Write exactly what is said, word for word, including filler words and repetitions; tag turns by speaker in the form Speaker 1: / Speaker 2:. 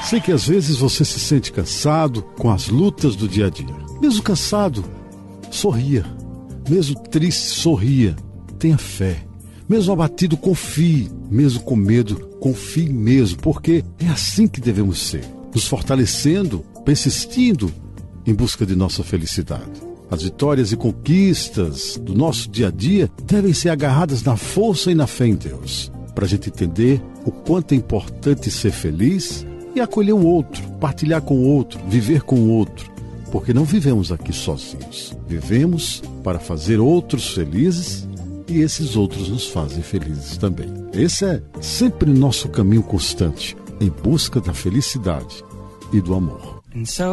Speaker 1: Sei que às vezes você se sente cansado com as lutas do dia a dia. Mesmo cansado, sorria. Mesmo triste, sorria. Tenha fé. Mesmo abatido, confie. Mesmo com medo, confie mesmo, porque é assim que devemos ser. Nos fortalecendo, persistindo em busca de nossa felicidade. As vitórias e conquistas do nosso dia a dia devem ser agarradas na força e na fé em Deus, para a gente entender o quanto é importante ser feliz e acolher o outro, partilhar com o outro, viver com o outro, porque não vivemos aqui sozinhos. Vivemos para fazer outros felizes e esses outros nos fazem felizes também. Esse é sempre nosso caminho constante, em busca da felicidade e do amor.